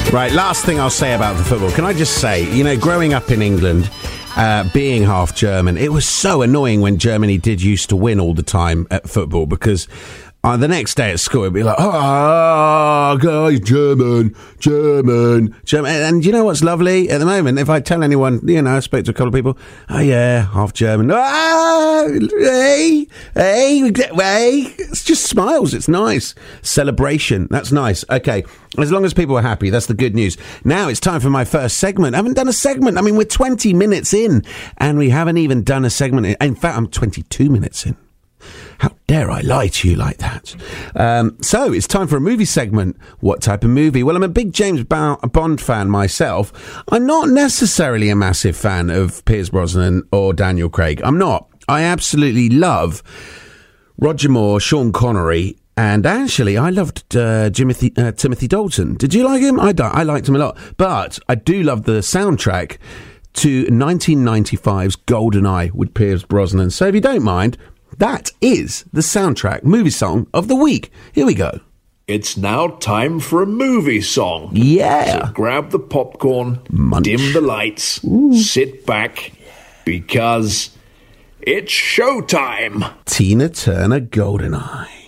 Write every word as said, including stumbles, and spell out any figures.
Right, last thing I'll say about the football. Can I just say, you know, growing up in England, uh, being half German, it was so annoying when Germany did used to win all the time at football, because uh, the next day at school it'd be like, oh, guys, German, German, German. And, and you know what's lovely? At the moment, if I tell anyone, you know, I spoke to a couple of people, oh yeah, half German. Ah, hey, hey, hey. It's just smiles. It's nice. Celebration. That's nice. Okay. As long as people are happy, that's the good news. Now it's time for my first segment. I haven't done a segment. I mean, we're twenty minutes in, and we haven't even done a segment. In fact, I'm twenty-two minutes in. How dare I lie to you like that? Um, so it's time for a movie segment. What type of movie? Well, I'm a big James Bond fan myself. I'm not necessarily a massive fan of Pierce Brosnan or Daniel Craig. I'm not. I absolutely love Roger Moore, Sean Connery, and actually I loved uh, Timothy, uh, Timothy Dalton. Did you like him? I, don't, I liked him a lot. But I do love the soundtrack to nineteen ninety-five's GoldenEye with Pierce Brosnan. So if you don't mind, that is the soundtrack movie song of the week. Here we go. It's now time for a movie song. Yeah. So grab the popcorn, Munch. Dim the lights, Ooh. Sit back, because it's showtime. Tina Turner, GoldenEye.